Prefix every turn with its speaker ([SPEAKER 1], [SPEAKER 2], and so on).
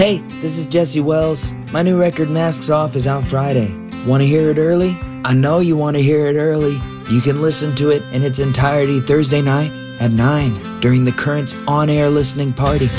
[SPEAKER 1] Hey, this is Jesse Wells. My new record, Masks Off, is out Friday. Want to hear it early? I know you want to hear it early. You can listen to it in its entirety Thursday night at 9 during the Currents on-air listening party.